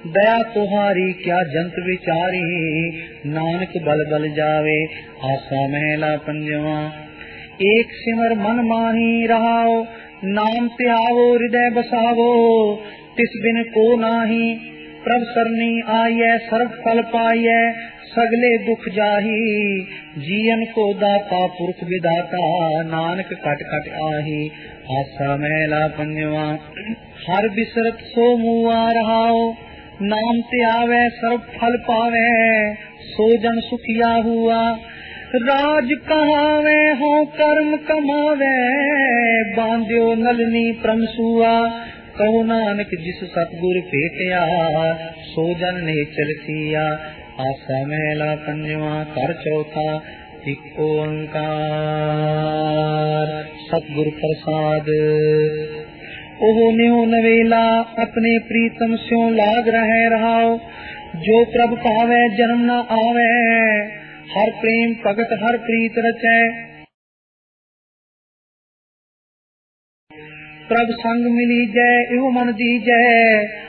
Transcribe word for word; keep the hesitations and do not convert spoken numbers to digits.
दया तुहारी क्या जंत विचारी, नानक बल बल जावे। आसा महला पंजवा। एक सिमर मन माही रहाओ, नाम त्यावो हृदय बसावो। तिस बिन को नाही, प्रभ सरनी आइए सर्व फल पाइए। सगले दुख जाही, जीवन को दाता पुरख विदाता। नानक कट कट आही। आसा महला पंजवा। हर बिसरत सो मुआ रहाओ, नाम ते आवे सर्व फल पावे। सो जन सुखिया हुआ, राज कहावे हो कर्म कमावे। बांध्यो नलनी प्रमसुआ, कहो नानक जिस सतगुर भेटिया। सो जन ने चल किया। आसा महला पंजवा। कर चौथा। एक ओंकार सतगुर प्रसाद। ओहो न्यो नवेला, अपने प्रीतम स्यों लाग रहे रहाओ। जो प्रभ पावे जन्म न आवे, हर प्रेम भगत हर प्रीत रचै। प्रभ संग मिली जय इहो मन दीजै,